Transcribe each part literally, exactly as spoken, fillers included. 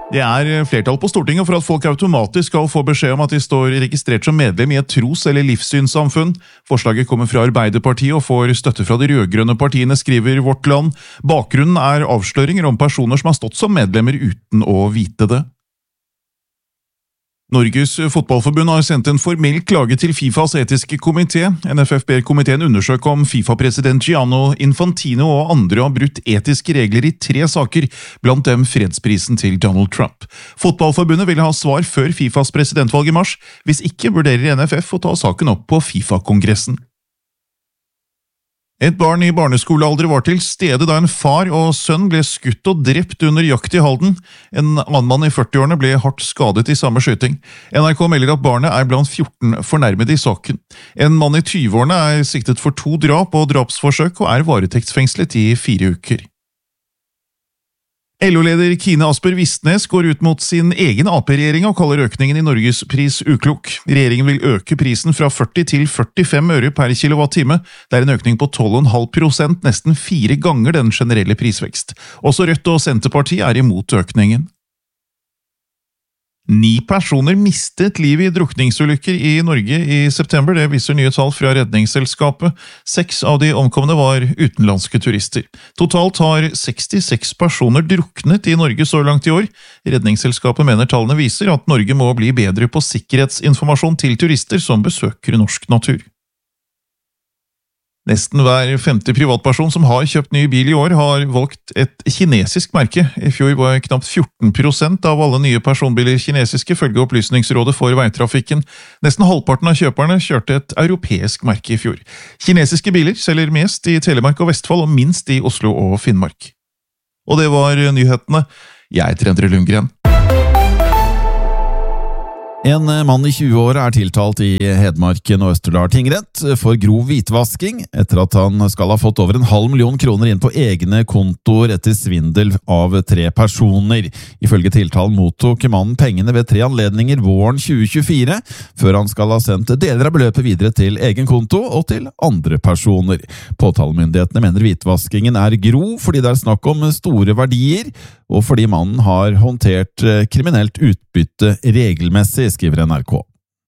Det er flertall på Stortinget for at folk automatisk skal få beskjed om at de står registrert som medlem i et tros- eller livssynssamfunn. Forslaget kommer fra Arbeiderpartiet og får støtte fra de rødgrønne partiene, skriver Vårt Land. Bakgrunnen er avsløringer om personer som har stått som medlemmer uten å vite det. Norges fotballforbund har sendt en formell klage til FIFAs etiske komité. N F F ber komiteen undersøke om FIFA-president Gianni Infantino og andre har brutt etiske regler i tre saker, blant dem fredsprisen til Donald Trump. Fotballforbundet vil ha svar før FIFAs presidentvalg i mars. Hvis ikke vurderer N F F å ta saken opp på FIFA-kongressen. Et barn i barneskolealder var til stede da en far og sønn ble skutt og drept under jakt i Halden. En annen mann i førtiårene ble hardt skadet i samme skyting. N R K melder at barnet er blant fjorten fornærmede i saken. En mann i tyveårene er siktet for to drap og drapsforsøk og er varetektsfengslet i fire uker. L O-leder Kine Asper Vistnes går ut mot sin egen A P-regjering og kaller økningen i Norges pris uklok. Regjeringen vil øke prisen fra førti til førtifem øre per kilowattime. Det er en økning på tolv komma fem prosent, nesten fire ganger den generelle prisvekst. Også Rødt og Senterpartiet er imot økningen. Ni personer mistet liv i drukningsulykker i Norge i september, det viser nye tall fra Redningsselskapet. Seks av de omkomne var utenlandske turister. Totalt har sekstiseks personer druknet i Norge så langt i år. Redningsselskapet mener tallene viser at Norge må bli bedre på sikkerhetsinformasjon til turister som besøker norsk natur. Nesten hver femte privatperson som har kjøpt ny bil i år har valgt et kinesisk merke. I fjor var knapt fjorten prosent av alle nye personbiler kinesiske, følge Opplysningsrådet for veitrafikken. Nesten halvparten av kjøperne kjørte et europeisk merke i fjor. Kinesiske biler selger mest i Telemark og Vestfold og minst i Oslo og Finnmark. Og det var nyhetene. Jeg heter Endre Lundgren. En mann i tjue år er tiltalt i Hedmarken og Østerdal tingrett for grov hvitvasking etter at han skal ha fått over en halv million kroner inn på egne kontoer etter svindel av tre personer. Ifølge tiltalen mottok mannen pengene ved tre anledninger våren tjue tjuefire, før han skal ha sendt deler av beløpet videre til egen konto og til andre personer. Påtalemyndighetene mener hvitvaskingen er grov fordi det er snakk om store verdier, og fordi mannen har håndtert kriminelt utbytte regelmessig, skriver N R K.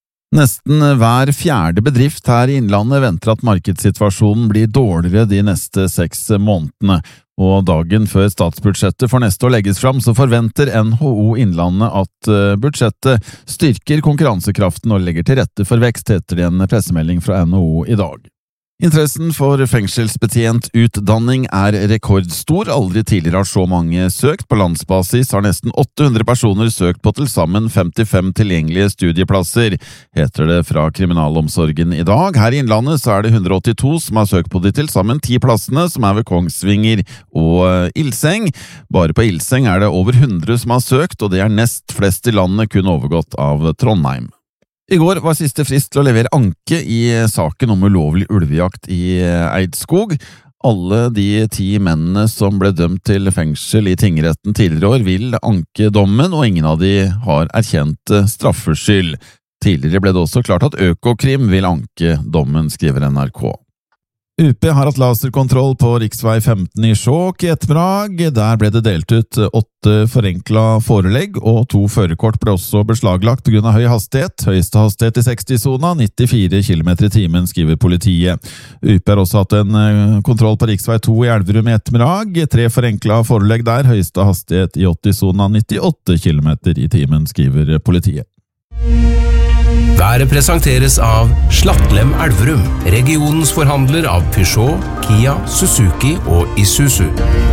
Nesten hver fjerde bedrift her i Innlandet venter at markedssituasjonen blir dårligere de neste seks månedene, og dagen før statsbudsjettet for neste år legges fram, så forventer N H O Innlandet at budsjettet styrker konkurransekraften og legger til rette for vekst, heter det en pressemelding fra N H O i dag. Interessen for fengselsbetjent utdanning er rekordstor. Aldri tidligere har så mange søkt. På landsbasis har nesten åtte hundre personer søkt på til sammen femtifem tilgjengelige studieplasser, heter det fra Kriminalomsorgen i dag. Her i Innlandet så er det hundre åttito som har søkt på de til sammen ti plassene, som er ved Kongsvinger og Ilseng. Bare på Ilseng er det over hundre som har søkt, og det er nest flest i landet, kun overgått av Trondheim. I går var siste frist til å levere anke i saken om ulovlig ulvejakt i Eidskog. Alle de ti mennene som ble dømt til fengsel i tingretten tidligere år vil anke dommen, og ingen av de har erkjent straffskyld. Tidligere ble det også klart at Økokrim vil anke dommen, skriver N R K. U P har hatt laserkontroll på riksvei femten i Skjåk i ettermiddag. Der ble det delt ut åtte forenklet forelegg, og to førerkort ble også beslaglagt på grunn av høy hastighet. Høyeste hastighet i seksti-sona, nittifire kilometer i timen, skriver politiet. U P har også hatt en kontroll på riksvei to i Elverum i ettermiddag. Tre forenklet forelegg der, høyeste hastighet i åtti-sona, nittiåtte kilometer i timen, skriver politiet. Været presenteres av Slattlem Elverum, regionens forhandler av Peugeot, Kia, Suzuki og Isuzu.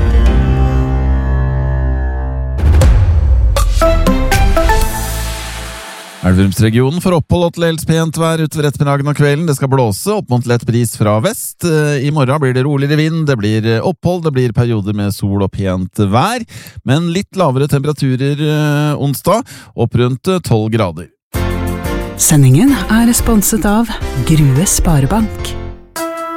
Elverumsregionen får opphold og til helst pent vær utover ettermiddagen og kvelden. Det skal blåse opp mot lett bris fra vest. I morgen blir det roligere vind, det blir opphold, det blir perioder med sol og pent vær, men litt lavere temperaturer onsdag, opp rundt tolv grader. Sendingen er sponset av Grue Sparebank.